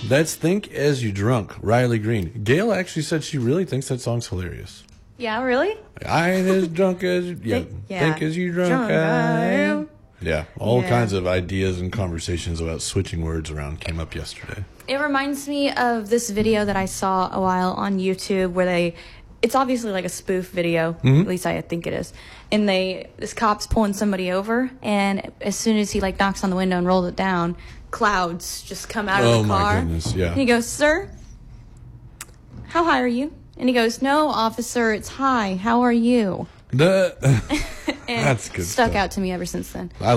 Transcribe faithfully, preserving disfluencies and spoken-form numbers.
That's Think As You Drunk, Riley Green. Gail actually said she really thinks that song's hilarious. Yeah, really? I ain't as drunk as you. Yeah. Think, yeah. Think as you drunk, drunk I am. I Yeah, all yeah. kinds of ideas and conversations about switching words around came up yesterday. It reminds me of this video that I saw a while on YouTube where they, it's obviously like a spoof video, Mm-hmm. at least I think it is. And they, this cop's pulling somebody over, and as soon as he like knocks on the window and rolls it down, clouds just come out Oh, of the my car. goodness, yeah. And he goes, "Sir, how high are you?" And he goes, "No, officer, it's high. How are you?" The, And That's good stuck stuff. out to me ever since then. I